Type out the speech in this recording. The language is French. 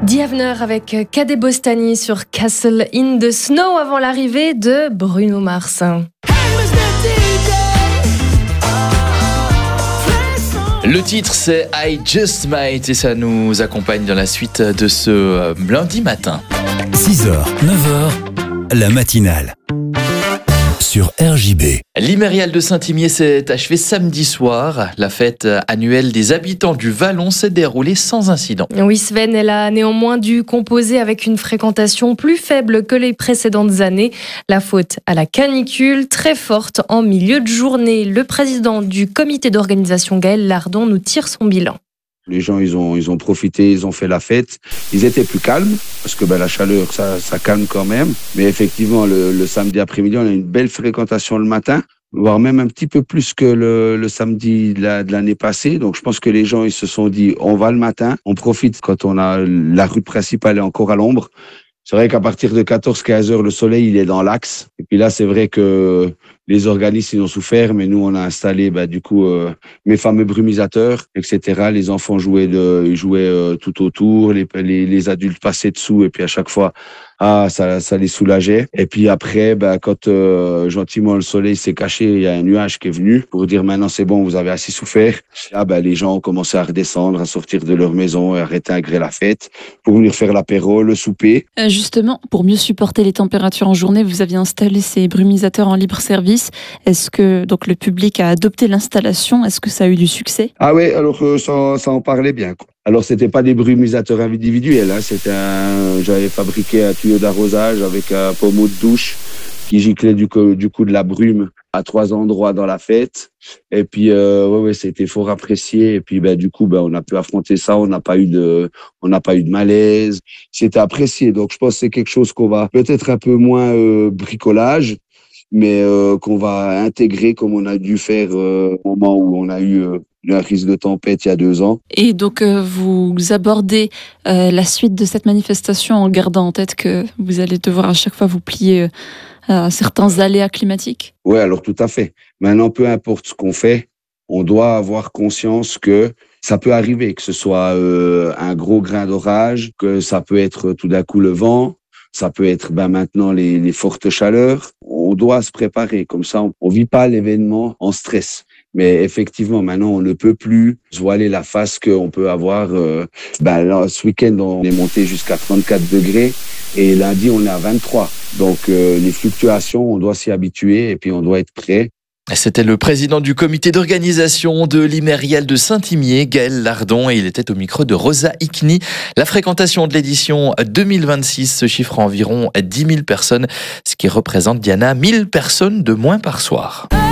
Diavener avec Cadet Bostani sur Castle in the Snow avant l'arrivée de Bruno Mars. Le titre c'est I Just Might et ça nous accompagne dans la suite de ce lundi matin. 6h, 9h, la matinale sur RJB. L'Imérial de Saint-Imier s'est achevée samedi soir. La fête annuelle des habitants du Vallon s'est déroulée sans incident. Oui, Sven, elle a néanmoins dû composer avec une fréquentation plus faible que les précédentes années. La faute à la canicule très forte en milieu de journée. Le président du comité d'organisation, Gaël Lardon, nous tire son bilan. Les gens, ils ont profité, ils ont fait la fête. Ils étaient plus calmes, parce que la chaleur, ça calme quand même. Mais effectivement, le samedi après-midi, on a une belle fréquentation le matin, voire même un petit peu plus que le samedi de l'année passée. Donc, je pense que les gens, ils se sont dit, on va le matin, on profite quand on a la rue principale est encore à l'ombre. C'est vrai qu'à partir de 14-15 heures, le soleil, il est dans l'axe. Et puis là, c'est vrai que les organismes, ils ont souffert, mais nous, on a installé, mes fameux brumisateurs, etc. Les enfants ils jouaient tout autour, les adultes passaient dessous, et puis à chaque fois, ça les soulageait. Et puis après, quand gentiment le soleil s'est caché, il y a un nuage qui est venu pour dire maintenant c'est bon, vous avez assez souffert. Là, les gens ont commencé à redescendre, à sortir de leur maison et à réintégrer la fête pour venir faire l'apéro, le souper. Justement, pour mieux supporter les températures en journée, vous aviez installé ces brumisateurs en libre service. Est-ce que donc le public a adopté l'installation? Est-ce que ça a eu du succès? Ah oui, alors ça en parlait bien, quoi. Alors c'était pas des brumisateurs individuels, j'avais fabriqué un tuyau d'arrosage avec un pommeau de douche qui giclait du coup de la brume à 3 endroits dans la fête. Et puis c'était fort apprécié. Et puis on a pu affronter ça. On n'a pas eu de malaise. C'était apprécié. Donc je pense que c'est quelque chose qu'on va peut-être un peu moins bricolage, mais qu'on va intégrer comme on a dû faire au moment où on a eu un risque de tempête il y a 2 ans. Et donc vous abordez la suite de cette manifestation en gardant en tête que vous allez devoir à chaque fois vous plier à certains aléas climatiques? Oui, alors tout à fait. Maintenant, peu importe ce qu'on fait, on doit avoir conscience que ça peut arriver, que ce soit un gros grain d'orage, que ça peut être tout d'un coup le vent, ça peut être maintenant les fortes chaleurs. On doit se préparer, comme ça on vit pas l'événement en stress. Mais effectivement, maintenant, on ne peut plus se voiler la face qu'on peut avoir. Là, ce week-end, on est monté jusqu'à 34 degrés et lundi, on est à 23. Donc, les fluctuations, on doit s'y habituer et puis on doit être prêt. C'était le président du comité d'organisation de l'Imérial de Saint-Imier, Gaël Lardon, et il était au micro de Rosa Ikni. La fréquentation de l'édition 2026 se chiffre à environ 10 000 personnes, ce qui représente, Diana, 1 000 personnes de moins par soir.